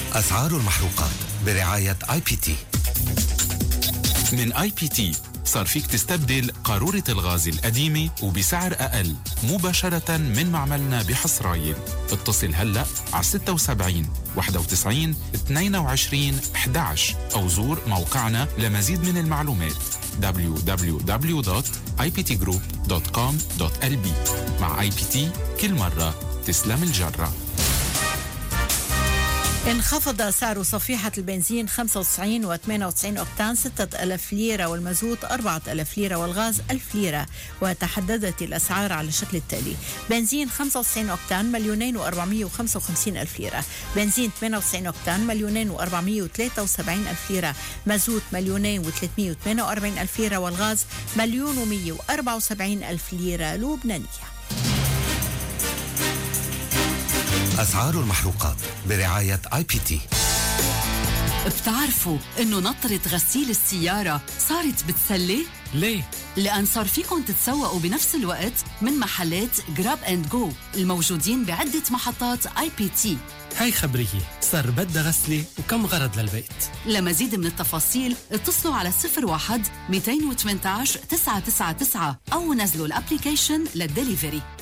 أسعار المحروقات برعاية IPT. من IPT صار فيك تستبدل قارورة الغاز القديمة وبسعر أقل مباشرة من معملنا بحصرايل. اتصل هلأ على 76 91 22 11 أو زور موقعنا لمزيد من المعلومات www.iptgroup.com.lb. مع IPT كل مرة تسلم الجرة. انخفض سعر صفيحة البنزين 95 و98 أوكتان 6000 ليرة، والمازوت 4000 ليرة، والغاز 1000 ليرة. وتحددت الأسعار على الشكل التالي: بنزين 95 أوكتان 2,455,000 ليرة، بنزين 98 أوكتان 2,473,000 ليرة، مازوت 2,348,000 ليرة، والغاز 1,174,000 ليرة لبنانية. أسعار المحروقات برعاية IPT. بتعرفوا إنه نطرة غسيل السيارة صارت بتسلي؟ ليه؟ لأن صار فيكن تتسوقوا بنفس الوقت من محلات جراب اند جو الموجودين بعدة محطات IPT. هاي خبرية، صار بدها غسلة وكم غرض للبيت. لمزيد من التفاصيل اتصلوا على 01 218 999 أو نزلوا الابليكيشن للدليفري.